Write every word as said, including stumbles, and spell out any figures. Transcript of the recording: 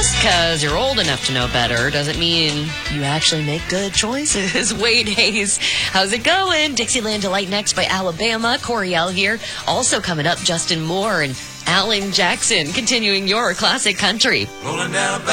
Just because you're old enough to know better doesn't mean you actually make good choices. Wade Hayes, how's it going? Dixieland Delight next by Alabama. Coriel here. Also coming up, Justin Moore and Alan Jackson, continuing your classic country. Rolling down a